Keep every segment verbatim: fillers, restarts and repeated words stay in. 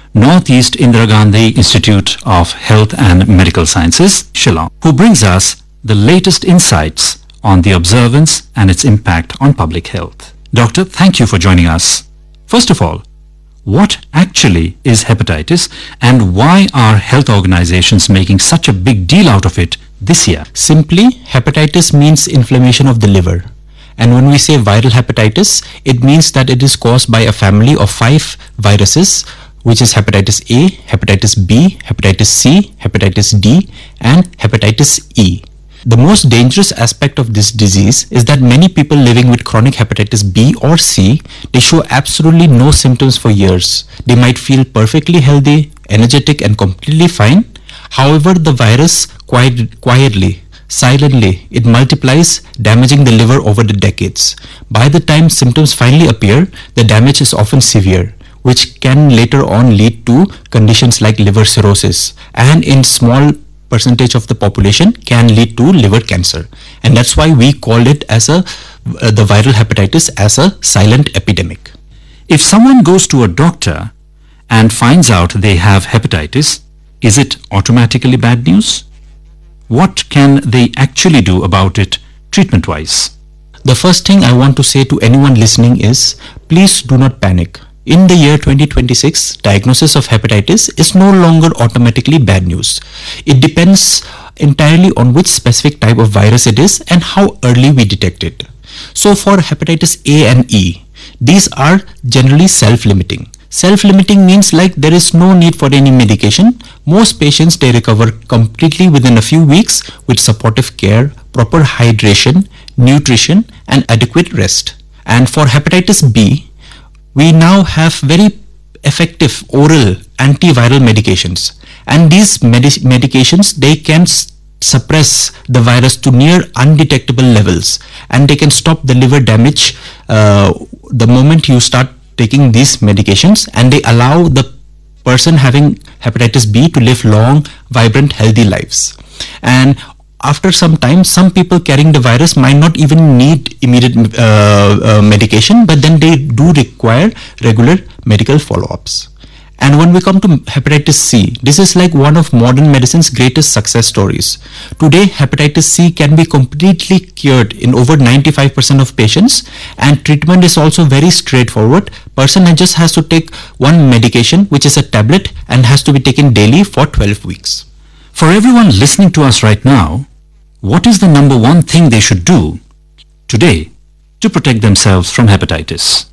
Northeast Indira Gandhi Institute of Health and Medical Sciences, Shillong, who brings us the latest insights on the observance and its impact on public health. Doctor, thank you for joining us. First of all, what actually is hepatitis and why are health organizations making such a big deal out of it this year? Simply, hepatitis means inflammation of the liver. And when we say viral hepatitis, it means that it is caused by a family of five viruses, which is hepatitis A, hepatitis B, hepatitis C, hepatitis D, and hepatitis E. The most dangerous aspect of this disease is that many people living with chronic hepatitis B or C, they show absolutely no symptoms for years. They might feel perfectly healthy, energetic, and completely fine. However, the virus quiet, quietly, silently, it multiplies, damaging the liver over the decades. By the time symptoms finally appear, the damage is often severe, which can later on lead to conditions like liver cirrhosis, and in small percentage of the population can lead to liver cancer. And that's why we called it as a uh, the viral hepatitis as a silent epidemic. If someone goes to a doctor and finds out they have hepatitis, is it automatically bad news? What can they actually do about it treatment-wise? The first thing I want to say to anyone listening is, please do not panic. In the year twenty twenty-six, diagnosis of hepatitis is no longer automatically bad news. It depends entirely on which specific type of virus it is and how early we detect it. So for hepatitis A and E, these are generally self-limiting. Self-limiting means like there is no need for any medication. Most patients, they recover completely within a few weeks with supportive care, proper hydration, nutrition, and adequate rest. And for hepatitis B, we now have very effective oral antiviral medications, and these medi- medications they can s- suppress the virus to near undetectable levels, and they can stop the liver damage uh, the moment you start taking these medications, and they allow the person having hepatitis B to live long, vibrant, healthy lives. And after some time, some people carrying the virus might not even need immediate uh, uh, medication, but then they do require regular medical follow-ups. And when we come to hepatitis C, this is like one of modern medicine's greatest success stories. Today, hepatitis C can be completely cured in over ninety-five percent of patients, and treatment is also very straightforward. Person just has to take one medication, which is a tablet, and has to be taken daily for twelve weeks. For everyone listening to us right now, what is the number one thing they should do today to protect themselves from hepatitis?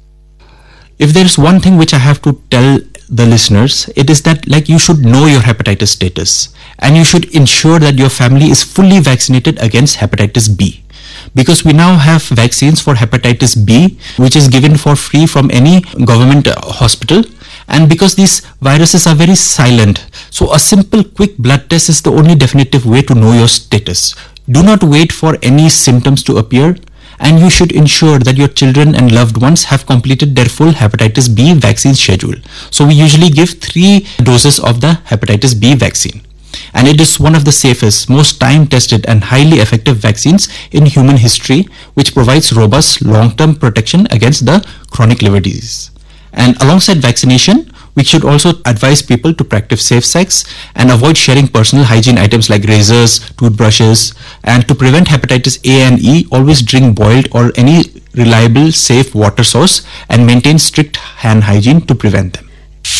If there is one thing which I have to tell the listeners, it is that like you should know your hepatitis status, and you should ensure that your family is fully vaccinated against hepatitis B. Because we now have vaccines for hepatitis B, which is given for free from any government uh, hospital. And because these viruses are very silent, so a simple quick blood test is the only definitive way to know your status. Do not wait for any symptoms to appear, and you should ensure that your children and loved ones have completed their full hepatitis B vaccine schedule. So we usually give three doses of the hepatitis B vaccine. And it is one of the safest, most time-tested and highly effective vaccines in human history, which provides robust long-term protection against the chronic liver disease. And alongside vaccination, we should also advise people to practice safe sex and avoid sharing personal hygiene items like razors, toothbrushes. And to prevent hepatitis A and E, always drink boiled or any reliable, safe water source and maintain strict hand hygiene to prevent them.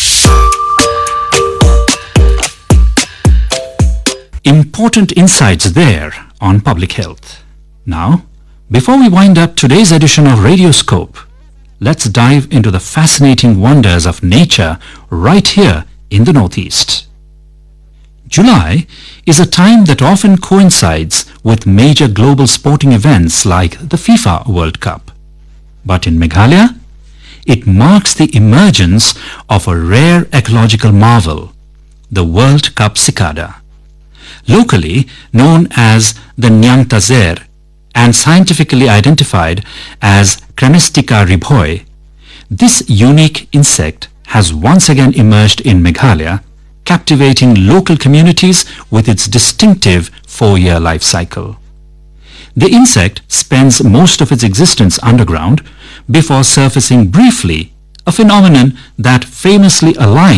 Important insights there on public health. Now, before we wind up today's edition of Radioscope, let's dive into the fascinating wonders of nature right here in the Northeast. July is a time that often coincides with major global sporting events like the FIFA World Cup. But in Meghalaya, it marks the emergence of a rare ecological marvel, the World Cup cicada. Locally known as the Nyangtazer and scientifically identified as Cranestica ribhoi, this unique insect has once again emerged in Meghalaya, captivating local communities with its distinctive four-year life cycle. The insect spends most of its existence underground before surfacing briefly, a phenomenon that famously aligns